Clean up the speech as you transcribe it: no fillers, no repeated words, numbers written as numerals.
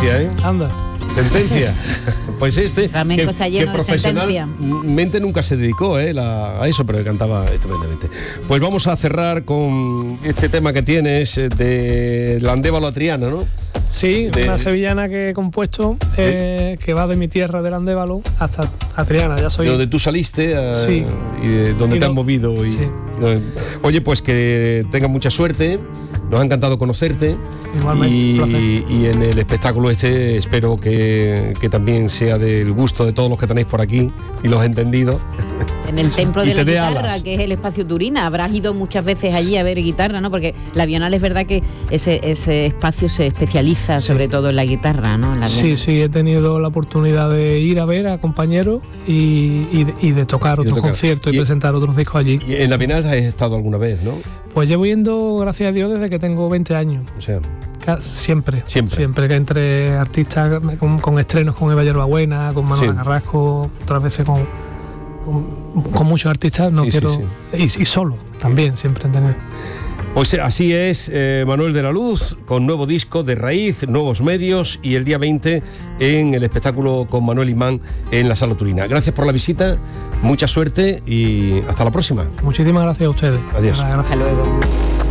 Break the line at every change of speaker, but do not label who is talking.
sentencia, ¿eh?
Anda.
Sentencia. Pues
Flamenco está lleno de
profesionalmente nunca se dedicó a eso, pero cantaba estupendamente. Pues vamos a cerrar con este tema que tienes de Landévalo a Triana, ¿no?
Sí, una sevillana que he compuesto que va de mi tierra de Landévalo hasta a Triana. Ya soy
de donde tú saliste
sí.
Y de donde te has movido.
Sí.
Oye, pues que tengas mucha suerte. Nos ha encantado conocerte.
Igualmente,
y en el espectáculo espero que también sea del gusto de todos los que tenéis por aquí y los entendidos.
En el Templo de la Guitarra, que es el espacio Turina, habrás ido muchas veces allí a ver guitarra, ¿no? Porque la Bienal es verdad que ese espacio se especializa sobre todo en la guitarra, ¿no?
Sí, he tenido la oportunidad de ir a ver a compañeros y de tocar otros conciertos y presentar otros discos allí.
¿Y en la Bienal has estado alguna vez, no?
Pues llevo yendo, gracias a Dios, desde que tengo 20 años.
O sea,
siempre que entre artistas con estrenos con Eva Yerbabuena, con Manuela Carrasco, otras veces con muchos artistas, y solo también siempre he tenido.
Pues así es, Manuel de la Luz, con nuevo disco de raíz, nuevos medios, y el día 20 en el espectáculo con Manuel Imán en la Sala Turina. Gracias por la visita, mucha suerte y hasta la próxima.
Muchísimas gracias a ustedes.
Adiós.
Hasta luego.